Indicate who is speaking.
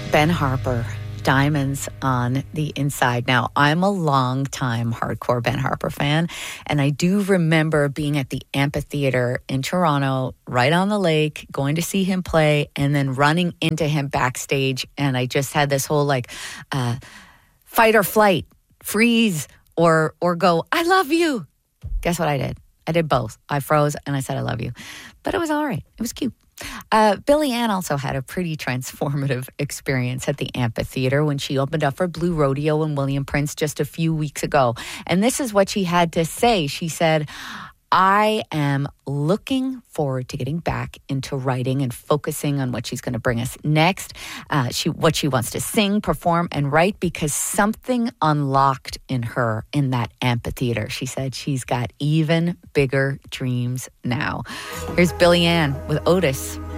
Speaker 1: Ben Harper, Diamonds on the Inside. Now, I'm a long-time hardcore Ben Harper fan, and I do remember being at the amphitheater in Toronto, right on the lake, going to see him play, and then running into him backstage, and I just had this whole fight or flight, freeze, or go, I love you. Guess what I did? I did both. I froze and I said, I love you. But it was all right. It was cute. Billie Ann also had a pretty transformative experience at the amphitheater when she opened up for Blue Rodeo and William Prince just a few weeks ago. And this is what she had to say. She said, I am looking forward to getting back into writing and focusing on what she's going to bring us next. What she wants to sing, perform, and write, because something unlocked in her in that amphitheater. She said she's got even bigger dreams now. Here's Billie Ann with Otis.